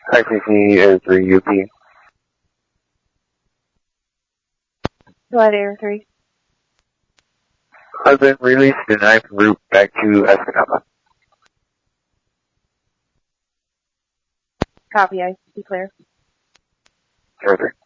ICC is 3 UP. Go ahead, Air 3. Husband released and en route back to Escanaba. Copy, ICC clear. Air 3.